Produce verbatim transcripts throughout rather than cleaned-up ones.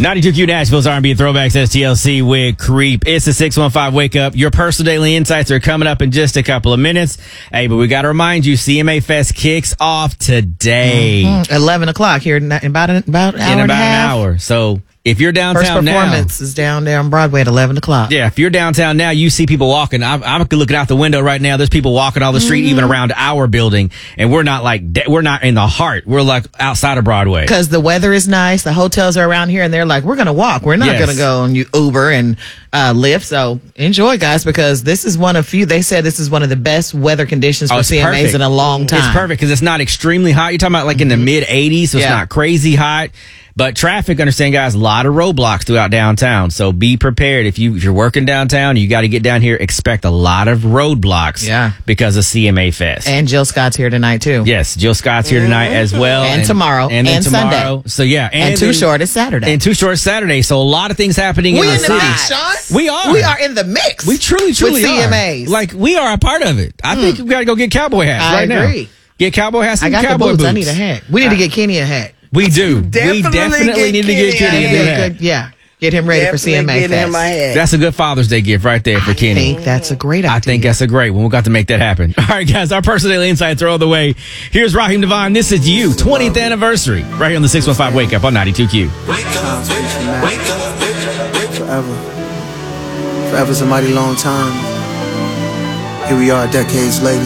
ninety-two Q Nashville's R and B Throwbacks S T L C with Creep. It's the six one five Wake Up. Your personal daily insights are coming up in just a couple of minutes. Hey, but we got to remind you, C M A Fest kicks off today. Mm-hmm. eleven o'clock here in about an, about an hour in and about a half. an hour. So if you're downtown First performance now, is down there on Broadway at eleven o'clock. Yeah, if you're downtown now, you see people walking. I'm, I'm looking out the window right now. There's people walking all the street, mm-hmm. even around our building, and we're not like we're not in the heart. We're like outside of Broadway because the weather is nice. The hotels are around here, and they're like, we're gonna walk. We're not yes. gonna go on Uber and uh, Lyft. So enjoy, guys, because this is one of few. They said this is one of the best weather conditions for oh, C M As perfect. in a long time. It's perfect because it's not extremely hot. You're talking about like in the mid eighties, so it's Yeah. not crazy hot. But traffic, understand, guys, a lot of roadblocks throughout downtown. So be prepared. If, you, if you're working downtown, you got to get down here. Expect a lot of roadblocks yeah. because of C M A Fest. And Jill Scott's here tonight, too. Yes, Jill Scott's here tonight as well. And, and tomorrow. And, and tomorrow. Sunday. So, yeah. And, and Too then, Short is Saturday. And Too Short is Saturday. So, a lot of things happening we in the, in the city. mix, Sean. We are. We are in the mix. We truly, truly with are. C M As. Like, we are a part of it. I mm. think we got to go get cowboy hats I right agree. now. Get cowboy hats and I got cowboy the boots. boots. I need a hat. We need to get Kenny a hat. We do. Definitely we definitely need to get Kenny a good, hat. good, yeah. Get him ready Definitely for C M A get Fest. him my hat. That's a good Father's Day gift right there for I Kenny. I think that's a great idea. I think that's a great one. We've got to make that happen. All right, guys, our personal daily insights are all the way. Here's Raheem Devine. This is You, twentieth anniversary, right here on the six one five Wake Up on ninety-two Q. Wake up, wake up, forever. Forever's a mighty long time. Here we are decades later.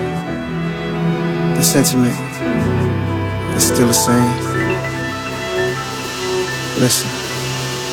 The sentiment is still the same. Listen.